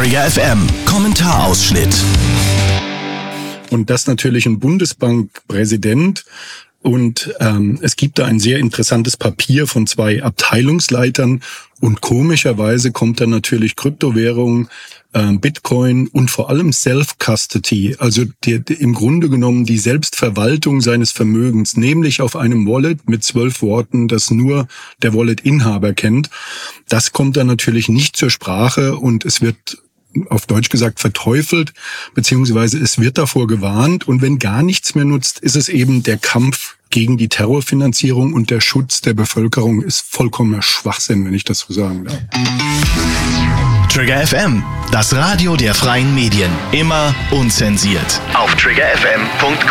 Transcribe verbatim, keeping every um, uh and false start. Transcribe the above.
Trigger F M, Kommentarausschnitt. Und das natürlich ein Bundesbankpräsident. Und ähm, es gibt da ein sehr interessantes Papier von zwei Abteilungsleitern. Und komischerweise kommt dann natürlich Kryptowährung, äh, Bitcoin und vor allem Self-Custody, also die, die, im Grunde genommen die Selbstverwaltung seines Vermögens, nämlich auf einem Wallet mit zwölf Worten, das nur der Wallet-Inhaber kennt. Das kommt dann natürlich nicht zur Sprache und es wird auf Deutsch gesagt verteufelt, beziehungsweise es wird davor gewarnt. Und wenn gar nichts mehr nutzt, ist es eben der Kampf gegen die Terrorfinanzierung und der Schutz der Bevölkerung ist vollkommener Schwachsinn, wenn ich das so sagen darf. Trigger F M, das Radio der freien Medien. Immer unzensiert. Auf trigger f m punkt com.